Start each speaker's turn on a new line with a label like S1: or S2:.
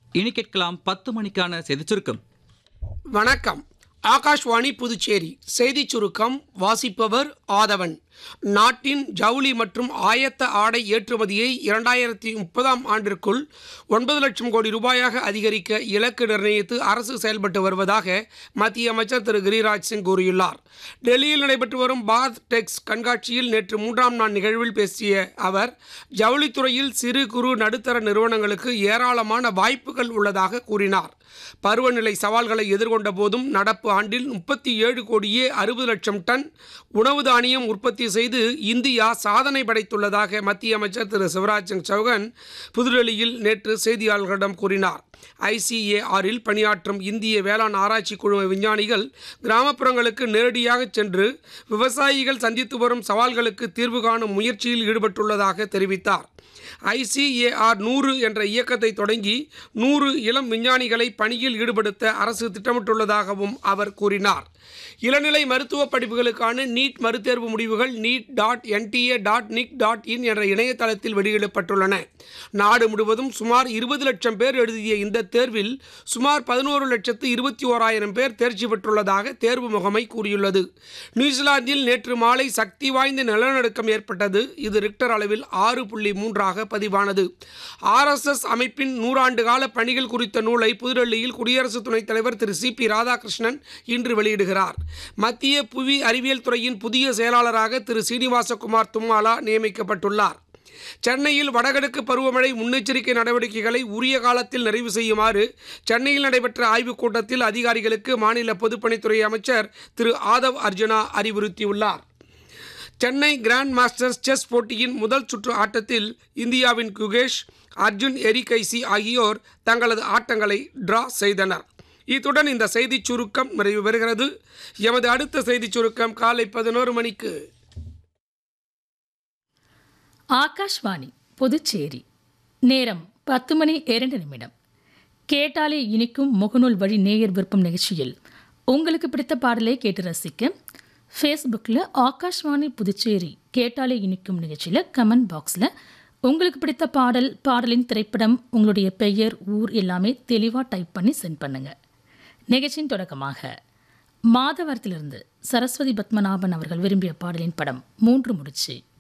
S1: இனி கேட்கலாம் 10 மணிக்கான செய்திச் சுருக்கம்.
S2: வணக்கம். ஆகாஷ்வாணி புதுச்சேரி செய்திச் சுருக்கம் வாசிப்பவர் ஆதவன். நாட்டின் ஜவுளி மற்றும் ஆயத்த ஆடை ஏற்றுமதியை 2030ஆம் ஆண்டிற்குள் 9 லட்சம் கோடி ரூபாயாக அதிகரிக்க இலக்கு நிர்ணயித்து அரசு செயல்பட்டு வருவதாக மத்திய அமைச்சர் திரு கிரிராஜ் சிங் கூறியுள்ளார். டெல்லியில் நடைபெற்று வரும் பாரத் டெக்ஸ் கண்காட்சியில் நேற்று 3ஆம் நாள் நிகழ்வில் பேசிய அவர், ஜவுளித்துறையில் சிறு குறு நடுத்தர நிறுவனங்களுக்கு ஏராளமான வாய்ப்புகள் உள்ளதாக கூறினார். பருவநிலை சவால்களை எதிர்கொண்ட போதும் நடப்பு ஆண்டில் 37 கோடியே 60 லட்சம் டன் உணவு தானியம் உற்பத்தி செய்து இந்தியா சாதனை படைத்துள்ளதாக மத்திய அமைச்சர் திரு சிவராஜ் சிங் சௌகான் புதுடெல்லியில் நேற்று செய்தியாளர்களிடம் கூறினார். ICARல் பணியாற்றும் இந்திய வேளாண் ஆராய்ச்சி குழு விஞ்ஞானிகள் கிராமப்புறங்களுக்கு நேரடியாக சென்று விவசாயிகள் சந்தித்து வரும் சவால்களுக்கு தீர்வு காணும் முயற்சியில் ஈடுபட்டுள்ளதாக தெரிவித்தார். ICAR 100 என்ற இயக்கத்தை தொடங்கி 100 இளம் விஞ்ஞானிகளை பணியில் ஈடுபடுத்த அரசு திட்டமிட்டுள்ளதாகவும் அவர் கூறினார். இளநிலை மருத்துவ படிப்புகளுக்கான நீட் மறுதேர்வு முடிவுகள் neet.nta.nic.in என்ற இணையதளத்தில் வெளியிடப்பட்டுள்ளன. நாடு முழுவதும் சுமார் 20 லட்சம் பேர் எழுதிய இந்த தேர்வில் சுமார் 11,21,000 பேர் தேர்ச்சி பெற்றுள்ளதாக தேர்வு முகமை கூறியுள்ளது. நியூசிலாந்தில் நேற்று மாலை சக்தி வாய்ந்த நிலநடுக்கம் ஏற்பட்டது. இது ரிக்டர் அளவில் 6.3 பதிவானது. RSS அமைப்பின் 100 ஆண்டு கால பணிகள் குறித்த நூலை புதுடெல்லியில் குடியரசு துணைத் தலைவர் திரு CP ராதாகிருஷ்ணன் இன்று வெளியிடுகிறார். மத்திய புவி அறிவியல் துறையின் புதிய செயலாளராக திரு சீனிவாசகுமார் தும்மாலா நியமிக்கப்பட்டுள்ளார். சென்னையில் வடகிழக்கு பருவமழை முன்னெச்சரிக்கை நடவடிக்கைகளை உரிய காலத்தில் நிறைவு செய்யுமாறு சென்னையில் நடைபெற்ற ஆய்வுக் கூட்டத்தில் அதிகாரிகளுக்கு மாநில பொதுப்பணித்துறை அமைச்சர் திரு ஆதவ் அர்ஜுனா அறிவுறுத்தியுள்ளார். சென்னை கிராண்ட் மாஸ்டர்ஸ் செஸ் போட்டியின் முதல் சுற்று ஆட்டத்தில் இந்தியாவின் குகேஷ், அர்ஜுன் எரிகைசி ஆகியோர் தங்களது ஆட்டங்களை டிரா செய்தனர். இத்துடன் இந்த செய்திச் சுருக்கம் நிறைவு பெறுகிறது. எமது அடுத்த செய்திச் சுருக்கம் காலை 11 மணிக்கு.
S3: ஆகாஷ்வாணி புதுச்சேரி. நேரம் 10:02. கேட்டாலே இனிக்கும் முகநூல் வழி நேயர் விருப்பம் நிகழ்ச்சியில் உங்களுக்கு பிடித்த பாடலை கேட்டு ரசிக்க ஃபேஸ்புக்கில் ஆகாஷ்வாணி புதுச்சேரி கேட்டாலே இனிக்கும் நிகழ்ச்சியில் கமெண்ட் பாக்ஸில் உங்களுக்கு பிடித்த பாடலின் திரைப்படம், உங்களுடைய பெயர், ஊர் எல்லாமே தெளிவாக டைப் பண்ணி சென்ட் பண்ணுங்க. நிகழ்ச்சியின் தொடக்கமாக மாதவரத்திலிருந்து சரஸ்வதி பத்மநாபன் அவர்கள் விரும்பிய பாடலின் படம் 3 முடிச்சு.